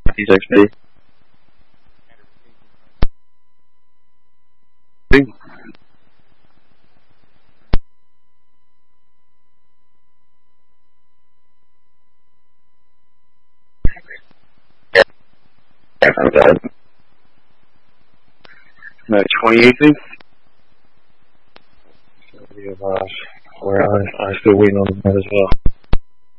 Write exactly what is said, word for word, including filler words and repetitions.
fifty-six B. Yeah, I'm good. No, twenty-eight B? Yeah, uh, we're, I, I'm still waiting on that as well.